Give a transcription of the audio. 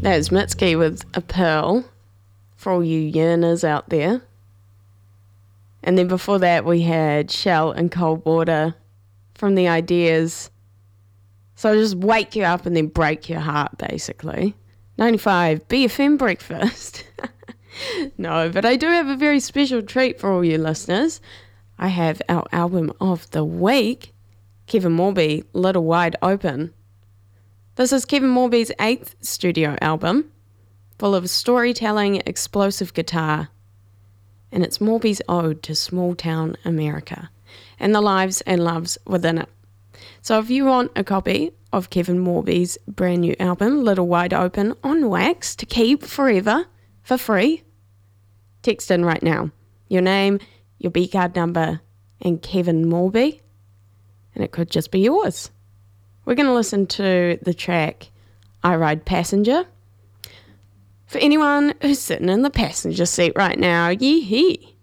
That's Mitski with A Pearl, for all you yearners out there. And then before that we had Shell and Cold Water from The Ideas. So just wake you up and then break your heart, basically. 95 BFM breakfast. No, but I do have a very special treat for all you listeners. I have our album of the week, Kevin Morby, Little Wide Open. This is Kevin Morby's 8th studio album, full of storytelling, explosive guitar, and it's Morby's ode to small-town America and the lives and loves within it. So if you want a copy of Kevin Morby's brand new album, Little Wide Open, on wax to keep forever for free, text in right now your name, your B-card number, and Kevin Morby, and it could just be yours. We're going to listen to the track I Ride Passenger. For anyone who's sitting in the passenger seat right now, yee-hee.